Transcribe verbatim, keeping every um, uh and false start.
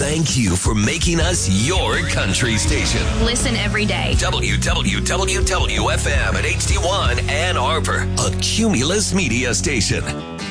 thank you for making us your country station. Listen every day. W W W W F M at H D one Ann Arbor, a Cumulus media station.